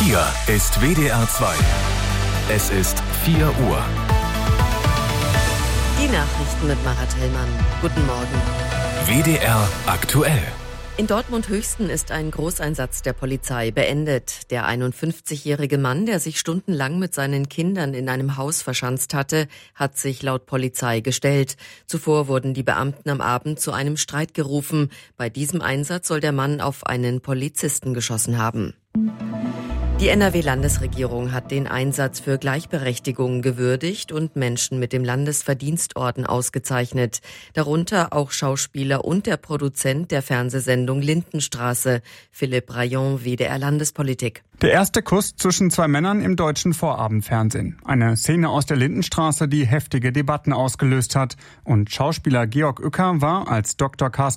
Hier ist WDR 2. Es ist 4 Uhr. Die Nachrichten mit Marat Hellmann. Guten Morgen. WDR aktuell. In Dortmund-Höchsten ist ein Großeinsatz der Polizei beendet. Der 51-jährige Mann, der sich stundenlang mit seinen Kindern in einem Haus verschanzt hatte, hat sich laut Polizei gestellt. Zuvor wurden die Beamten am Abend zu einem Streit gerufen. Bei diesem Einsatz soll der Mann auf einen Polizisten geschossen haben. Die NRW-Landesregierung hat den Einsatz für Gleichberechtigung gewürdigt und Menschen mit dem Landesverdienstorden ausgezeichnet. Darunter auch Schauspieler und der Produzent der Fernsehsendung Lindenstraße, Philipp Rayon, WDR Landespolitik. Der erste Kuss zwischen zwei Männern im deutschen Vorabendfernsehen. Eine Szene aus der Lindenstraße, die heftige Debatten ausgelöst hat. Und Schauspieler Georg Uecker war als Dr. Carsten